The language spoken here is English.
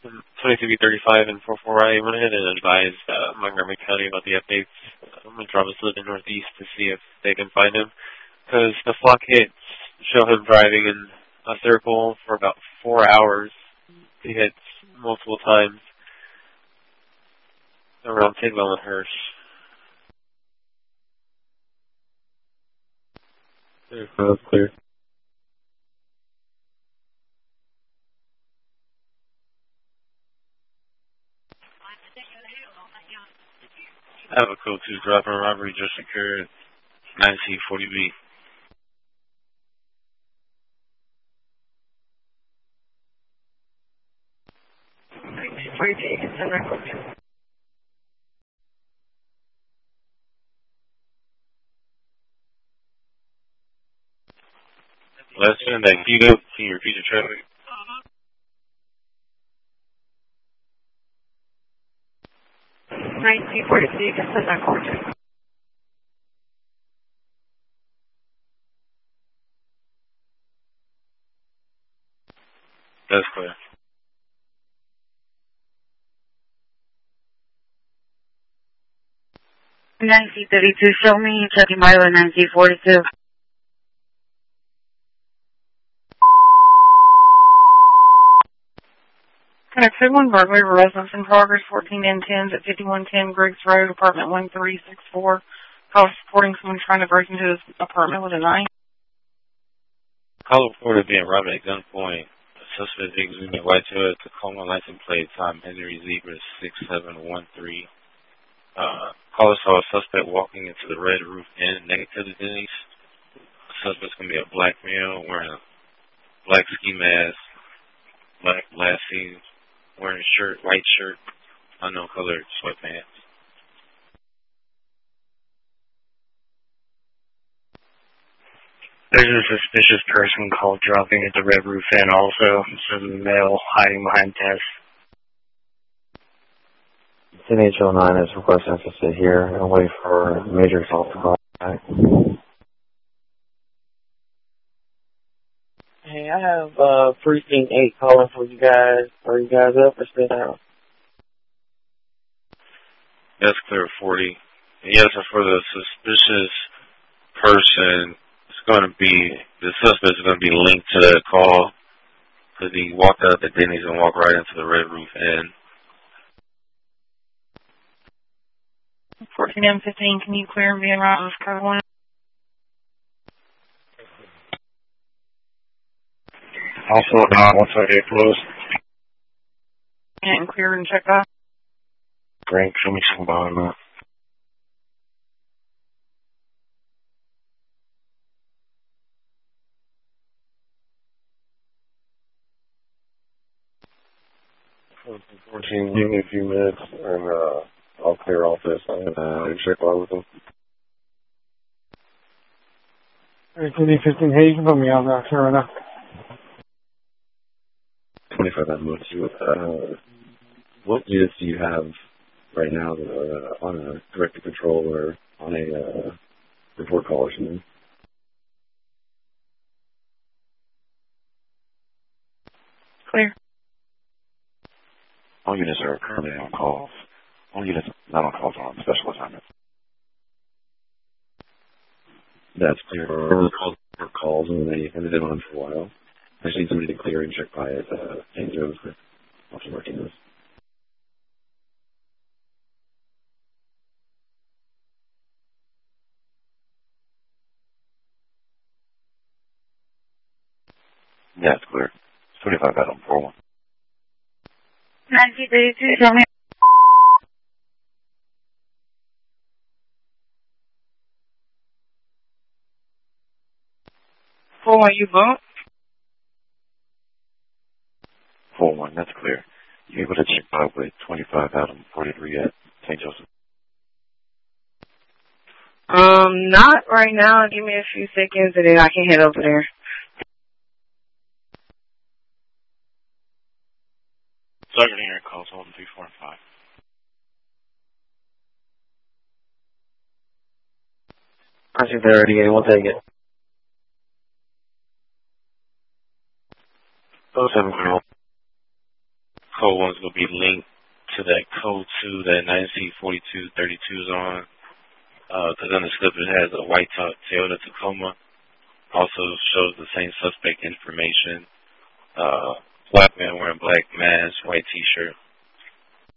2335 and 44I went ahead and advised Montgomery County about the updates. Travis lived in Northeast to see if they can find him, because the flock hits show him driving in a circle for about 4 hours. He hits multiple times around Tidwell and Hirsch. That's clear. I have a code 2 drop and robbery just occurred. 9C40B. Listen, that Guido, can you repeat the traffic? That's clear. C32, show me checking by with 9C42. Connect 1 burglary residence in progress, 14N10s at 5110 Griggs Road, apartment 1364. Call reporting someone trying to break into his apartment with a knife. Call reported being robbed at gunpoint. The suspect exhibiting white Toyota Tacoma license plate time Henry Zebra 6713. Caller saw a suspect walking into the Red Roof Inn next to the Denny's. The suspect's going to be a black male wearing a black ski mask, black glasses, wearing a shirt, white shirt, unknown colored sweatpants. There's a suspicious person called dropping at the Red Roof Inn also. There's a male hiding behind desk. 10H09 is requesting us to sit here and wait for major assault to call back. Hey, I have Precinct 8 calling for you guys. Are you guys up or stay down? That's clear 40. And yes, for the suspicious person, it's going to be, the suspect is going to be linked to that call because he walked out the Denny's and walked right into the Red Roof Inn. 14M15, can you clear me and route with code 1? Also, once I get close. And clear and check that. Great, show me some behind that. Give me a few minutes and I'll clear off this and check out with them. 15, hey, you can put me on that, sure enough. 25 that much. What units do you have right now that are on a directed control or on a report call or something? Clear. All units are currently on calls. All units not on calls are on special assignments. That's clear. Or calls and they ended it on for a while. I just need somebody to clear and check by it. St. Joe's with Officer Martinez. Yeah, it's clear. It's 25 Adam 41. 9C32, show me. For you vote? 41, that's clear. You able to check by with 25 Adam 43 at St. Joseph? Not right now. Give me a few seconds and then I can head over there. Sergeant here, calls hold 3, 4, and 5. I see there already. We'll take it. 07 clear. one's going to be linked to that code 2 that 9C4232 is on. Because on the slip it has a white Toyota Tacoma. Also shows the same suspect information. Black man wearing black mask, white t-shirt.